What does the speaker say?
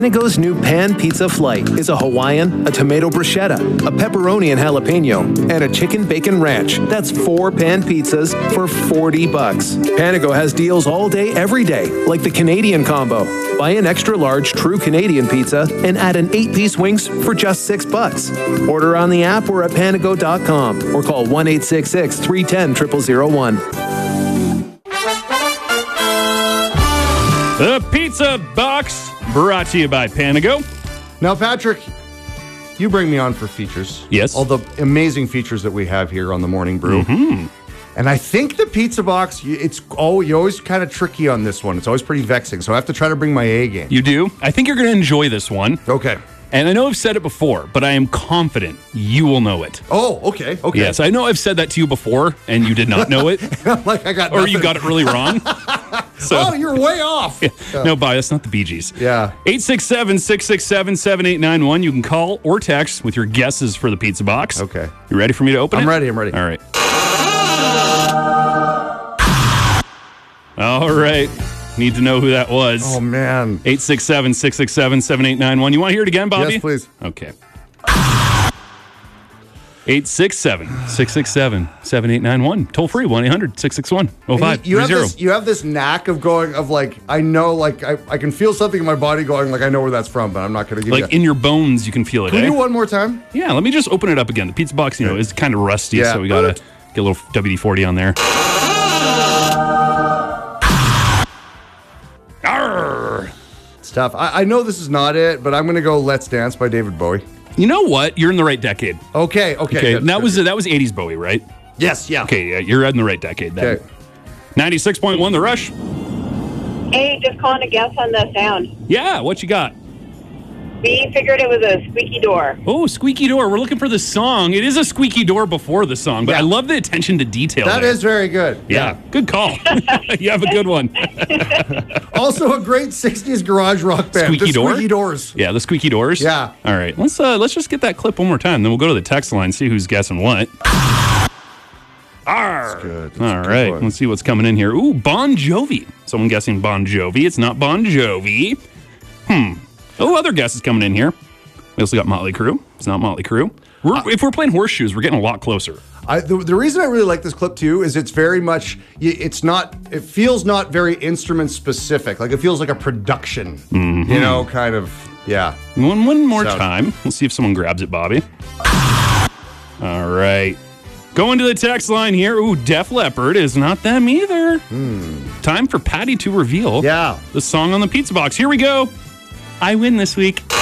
Panago's new Pan Pizza Flight is a Hawaiian, a tomato bruschetta, a pepperoni and jalapeno, and a chicken bacon ranch. That's 4 pan pizzas for $40. Panago has deals all day, every day, like the Canadian combo. Buy an extra large true Canadian pizza and add an 8-piece wings for just $6. Order on the app or at panago.com or call 1-866-310-0001. The Pizza Box, brought to you by Panago. Now, Patrick, you bring me on for features. Yes. All the amazing features that we have here on the Morning Brew. Mm-hmm. And I think the Pizza Box, you're always kind of tricky on this one. It's always pretty vexing, so I have to try to bring my A game. You do? I think you're going to enjoy this one. Okay. And I know I've said it before, but I am confident you will know it. Oh, okay. Yes, I know I've said that to you before, and you did not know it. Like I got or nothing. you got it really wrong. Oh, you're way off. No bias, not the Bee Gees. Yeah. 867-667-7891. You can call or text with your guesses for the Pizza Box. Okay. You ready for me to open it? I'm ready. All right. All right. Need to know who that was. Oh, man. 867-667-7891. You want to hear it again, Bobby? Yes, please. Okay. 867-667-7891. Toll free, 1-800-661-0530. You have this knack of going, I know, I can feel something in my body going, I know where that's from, but I'm not going to give you. Like in your bones, you can feel it. Can we do one more time? Yeah, let me just open it up again. The Pizza Box, is kind of rusty, so we got to get a little WD-40 on there. Arr! It's tough. I know this is not it, but I'm going to go Let's Dance by David Bowie. You know what? You're in the right decade. Okay. Good. That was 80s Bowie, right? Yes, yeah. Okay, yeah, you're in the right decade then. Okay. 96.1 The Rush. Hey, just calling a guess on the sound. Yeah, what you got? We figured it was a squeaky door. Oh, squeaky door. We're looking for the song. It is a squeaky door before the song, but I love the attention to detail. That is very good. Yeah. Good call. You have a good one. Also a great 60s garage rock band. Squeaky door? Squeaky Doors. Yeah, the Squeaky Doors. Yeah. All right. Let's just get that clip one more time. Then we'll go to the text line, see who's guessing what. That's good. That's All right. Let's see what's coming in here. Ooh, Bon Jovi. Someone guessing Bon Jovi. It's not Bon Jovi. Oh, other guesses coming in here. We also got Motley Crue. It's not Motley Crue. If we're playing horseshoes, we're getting a lot closer. The reason I really like this clip too is it's very much, it feels not very instrument specific. Like it feels like a production, kind of, yeah. One more time. Let's see if someone grabs it, Bobby. All right. Going to the text line here. Ooh, Def Leppard is not them either. Time for Patty to reveal the song on the Pizza Box. Here we go. I win this week.